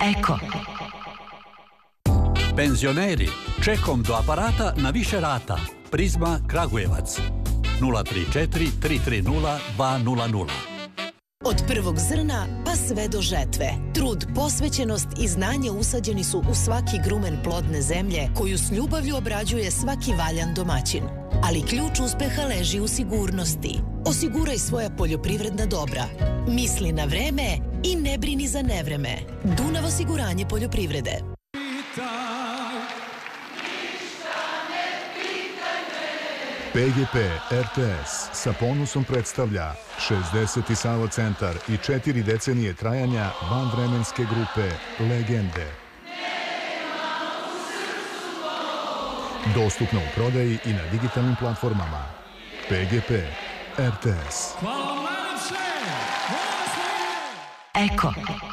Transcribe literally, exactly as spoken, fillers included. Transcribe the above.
Eko. Penzioneri, čekom do aparata na više rata. Prizma Kragujevac. nula tri četiri tri tri nula dva nula nula. Od prvog zrna pa sve do žetve. Trud, posvećenost i znanje usađeni su u svaki grumen plodne zemlje koju s ljubavlju obrađuje svaki valjan domaćin. Ali ključ uspeha leži u sigurnosti. Osiguraj svoja poljoprivredna dobra. Misli na vreme i ne brini za nevreme. Dunav osiguranje poljoprivrede. P G P R T S sa ponosom predstavlja šezdeseti Sava centar i četiri decenije trajanja vanvremenske grupe Legende. Dostupno u prodaji i na digitalnim platformama. P G P R T S. Eko.